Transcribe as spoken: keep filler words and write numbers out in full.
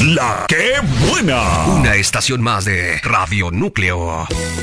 La que buena. Una estación más de Radio Núcleo.